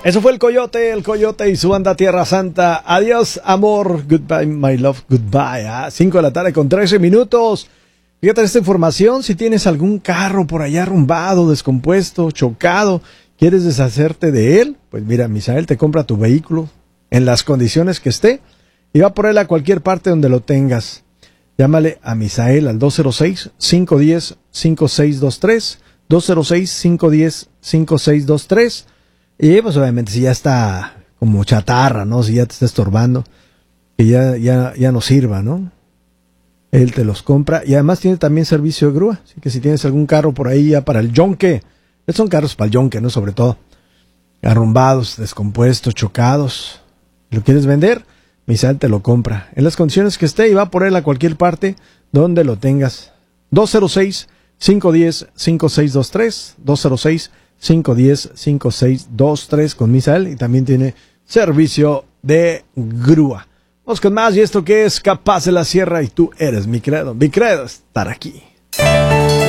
Eso fue el Coyote y su banda Tierra Santa. Adiós, amor. Goodbye, my love. Goodbye. 5 de la tarde con 13 minutos. Fíjate esta información. Si tienes algún carro por allá arrumbado, descompuesto, chocado, quieres deshacerte de él, pues mira, Misael te compra tu vehículo en las condiciones que esté y va por él a cualquier parte donde lo tengas. Llámale a Misael al 206-510-5623. 206-510-5623. Y pues obviamente si ya está como chatarra, ¿no? Si ya te está estorbando, que ya no sirva, ¿no? Él te los compra y además tiene también servicio de grúa. Así que si tienes algún carro por ahí ya para el yonque, son carros para el yonque, ¿no? Sobre todo arrumbados, descompuestos, chocados. ¿Lo quieres vender? Misael te lo compra en las condiciones que esté y va por él a cualquier parte donde lo tengas. 206-510-5623. 206-510-5623 con Misael y también tiene servicio de grúa. Vamos con más y esto que es Capaz de la Sierra y tú eres mi credo. Mi credo estar aquí.